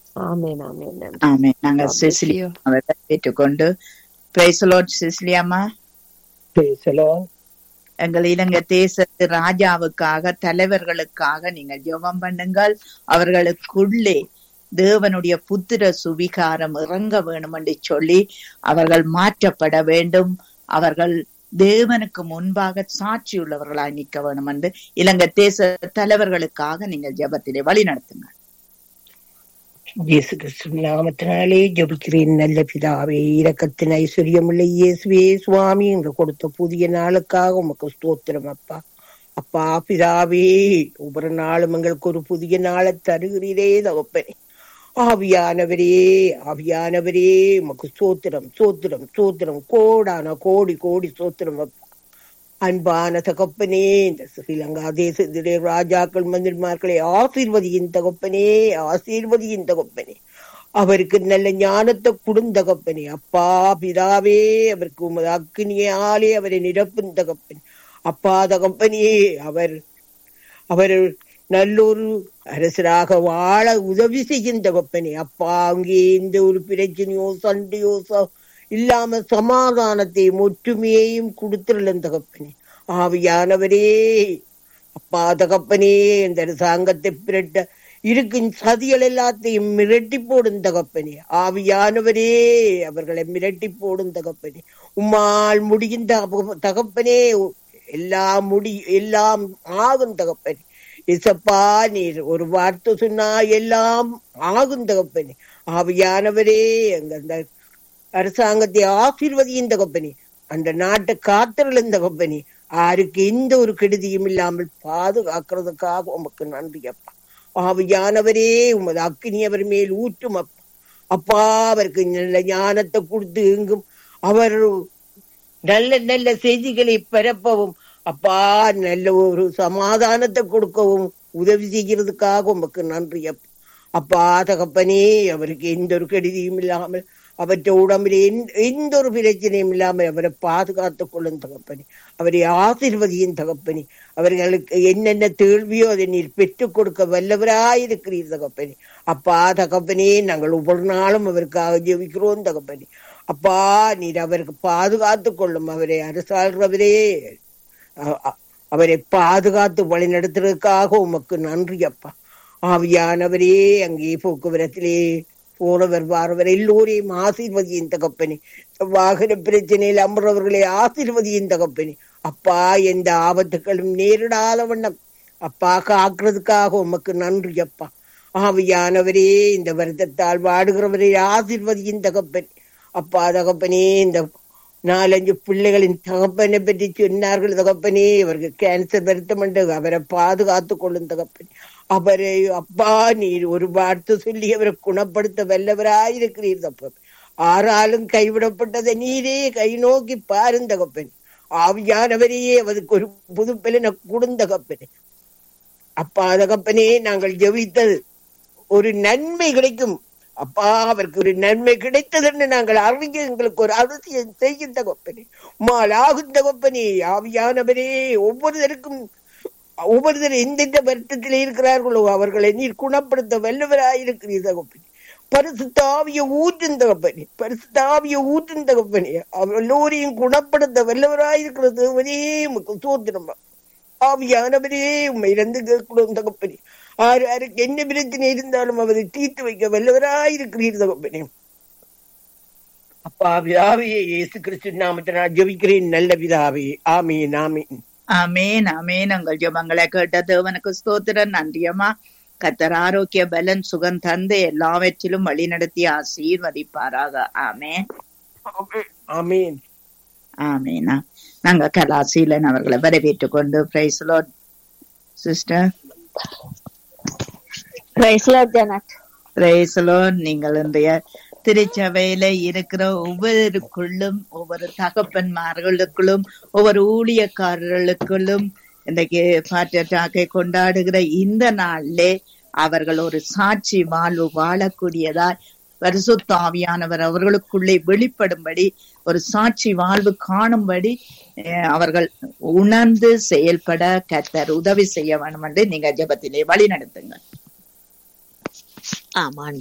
ஆமென் ஆமென். நன்றி. ஆமென். நாங்க God bless Sicily you. அவரை ஏற்றுக்கொண்டு பிரைஸ் லார்ட் சிசிலி அம்மா. Praise the Lord. எங்கள் இலங்கை தேசத்து ராஜாவுக்காக தலைவர்களுக்காக நீங்கள் ஜெபம் பண்ணுங்கள். அவர்களுக்குள்ளே தேவனுடைய புத்திர சுவிகாரம் இறங்க வேணும் என்று சொல்லி அவர்கள் மாற்றப்பட வேண்டும். அவர்கள் தேவனுக்கு முன்பாக சாட்சியுள்ளவர்களாய் நிற்க வேண்டும் என்று இலங்கை தேச தலைவர்களுக்காக நீங்கள் ஜெபத்திலே வழி நடத்துங்கள். இயேசு கிறிஸ்துவின் நாமத்தினாலே ஜெபிக்கிறேன். நல்ல பிதாவே, இரக்கத்தின் ஐஸ்வர்யமுள்ள இயேசுவே சுவாமி, என்று கொடுத்த புதிய நாளுக்காக உமக்கு ஸ்தோத்திரம் அப்பா. அப்பா பிதாவே, ஒவ்வொரு நாளும் எங்களுக்கு ஒரு புதிய நாளை தருகிறீரே தகப்பனே. ஆவியானவரே, ஆவியானவரே, உமக்கு ஸ்தோத்திரம் ஸ்தோத்திரம் ஸ்தோத்திரம், கோடான கோடி கோடி ஸ்தோத்திரம் அப்பா. அன்பான தகப்பனே, இந்த ஸ்ரீலங்கா தேசத்திலே ராஜாக்கள் மந்திரிமார்களை ஆசீர்வதியின் தகப்பனே, ஆசீர்வதியின் தகப்பனே. அவருக்கு நல்ல ஞானத்தை கொடுந்தகப்பனே. அப்பா பிதாவே, அவருக்கு உமது அக்கினியாலே அவரை நிரப்பும் தகப்பனே. அப்பா தகப்பனே, அவர் நல்லொரு அரசராக வாழ உதவி செய்யும் தகப்பனே. அப்பா, அங்கே எந்த ஒரு பிரச்சனையோ சண்டையோ இல்லாம சமாதானத்தையும் ஒற்றுமையையும் கொடுத்துருளும் தகப்பனே. ஆவியானவரே, அப்பா தகப்பனே, இந்த அரசாங்கத்தை பிரட்ட இருக்கும் சதிகள் எல்லாத்தையும் மிரட்டி போடும் தகப்பனே. ஆவியானவரே, அவர்களை மிரட்டி போடும் தகப்பனே. உம்மால் முடியும் தகப்பனே. எல்லாம் ஆகும் தகப்பனே. இசப்பா, நீர் ஒரு வார்த்தை சொன்னா எல்லாம் ஆகும் தகப்பனே. ஆவியானவரே, அந்த அரசாங்கத்தை ஆசீர்வதியும் தகப்பனே. அந்த நாட்டை காத்திரலும் தகப்பனே. யாருக்கு எந்த ஒரு கெடுதியும் இல்லாமல் பாதுகாக்கிறதுக்காக உமக்கு நன்றி அப்பா. ஆவியானவரே, உமது அக்கினி அவர் மேல் ஊற்றும் அப்பா. அப்பா, அவருக்கு நல்ல ஞானத்தை கொடுத்து எங்கும் அவர் நல்ல நல்ல செய்திகளை பரப்பவும் அப்பா, நல்ல ஒரு சமாதானத்தை கொடுக்கவும் உதவி செய்கிறதுக்காக உமக்கு நன்றி அப்பா. அப்பா தகப்பனே, அவருக்கு எந்த ஒரு கெடுதியும் இல்லாமல் அவற்றை உடம்பில் எந்த ஒரு பிரச்சனையும் இல்லாமல் அவரை பாதுகாத்துக் கொள்ளும் தகப்பனே. அவரை ஆசீர்வதியும் தகப்பனே. அவர்களுக்கு என்னென்ன தேள்வியோ அதை நீர் பெற்றுக் கொடுக்க வல்லவராயிருக்கிறீர் தகப்பனே. அப்பா தகப்பனே, நாங்கள் ஒவ்வொரு நாளும் அவருக்காக ஜெபிக்கிறோம் தகப்பனே. அப்பா, நீர் அவருக்கு பாதுகாத்துக் கொள்ளும். அவரை அரசாள்றவரே, அவரை பாதுகாத்து வழி நடத்துறதுக்காக உமக்கு நன்றி அப்பா. ஆவியானவரே, அங்கே போக்குவரத்திலே போறவர் வாரவர் எல்லோரையும் ஆசீர்வதியின் தகப்பனே. வாகன பிரச்சனையில் அமர்றவர்களை ஆசீர்வதியின் தகப்பனே. அப்பா, எந்த ஆபத்துக்களும் நேரிடாத வண்ணம் அப்பா காக்குறதுக்காக உமக்கு நன்றி அப்பா. ஆவியானவரே, இந்த வருத்தத்தால் வாடுகிறவரை ஆசீர்வதியின் தகப்பனே. அப்பா தகப்பனே, இந்த 4-5 பிள்ளைகளின் தகப்பனை பற்றி சொன்னார்கள் தகப்பனே. அவருக்கு கேன்சர் வருத்தம் என்று அவரை பாதுகாத்து கொள்ளும் தகப்பனே. அவரை அப்பா, நீர் ஒரு வார்த்தை சொல்லி அவரை குணப்படுத்த வல்லவராயிருக்கிறீர் தப்ப. ஆறாலும் கைவிடப்பட்டதை நீரே கை நோக்கி பாருந்த தகப்பனே. ஆவியானவரையே அவருக்கு ஒரு புது பலனை கொடுந்த தகப்பனே. அப்பா தகப்பனே, நாங்கள் ஜெபித்தது ஒரு நன்மை கிடைக்கும் அப்பா. அவருக்கு ஒரு நன்மை கிடைத்ததுன்னு நாங்கள் அறிஞ்சு எங்களுக்கு ஒரு அதிசயம் செய்யும் தகப்பனே. மாலாகும் தகப்பனே. ஆவியானவரே, ஒவ்வொருத்தர் எந்தெந்த வருத்தத்திலே இருக்கிறார்களோ அவர்களை நீர் குணப்படுத்த வல்லவராயிருக்கிறீர் தகப்பனே. பரிசுத்தாவிய ஊற்றும் தகப்பனே. பரிசுத்தாவிய ஊற்றும் தகப்பனே. எல்லோரையும் குணப்படுத்த வல்லவராயிருக்கிற தேவனே, உமக்கு ஸ்தோத்திரம். ஆவியானவரே, உம்மை இறந்து கேட்கிறோம் தகப்பனே. யாருக்கு என்ன பிரச்சனை இருந்தாலும் அவரை தீர்த்து வைக்க வல்லவராயிருக்கிறீர் தகப்பனே. அப்பா பிதாவே, இயேசு கிறிஸ்து நாமத்தினால் ஜெபிக்கிறேன் நல்ல பிதாவே. ஆமீன் ஆமீன் ஆமேன் ஆமேன். உங்கள் ஜெபங்களை கேட்ட தேவனுக்கு ஸ்தோத்திரம். நன்றியம்மா. கர்த்தர் ஆரோக்கிய பலன் சுகம் தந்து எல்லாவற்றிலும் வழி நடத்தி ஆசீர்வதிப்பாராக. ஆமேன் ஆமீன் ஆமேனா. நாங்க கலாசீலன் அவர்களை வரவேற்றுக் கொண்டு price Lord sister. Praise Lord, Janet. Price Lord. நீங்கள் இன்றைய திருச்சபையில இருக்கிற ஒவ்வொருக்குள்ளும், ஒவ்வொரு தகப்பன்மார்களுக்குள்ளும், ஒவ்வொரு ஊழியக்காரர்களுக்குள்ளும் இன்றைக்கு பாட்டை கொண்டாடுகிற இந்த நாளிலே அவர்கள் ஒரு சாட்சி வாழ்வு வாழக்கூடியதாய் பரிசுத்த ஆவியானவர் அவர்களுக்குள்ளே வெளிப்படும்படி, ஒரு சாட்சி வாழ்வு காணும்படி அவர்கள் உணர்ந்து செயல்பட கர்த்தர் உதவி செய்ய வேண்டும் என்று நீங்க ஜெபத்திலே வழி நடத்துங்க. ஆமாம்.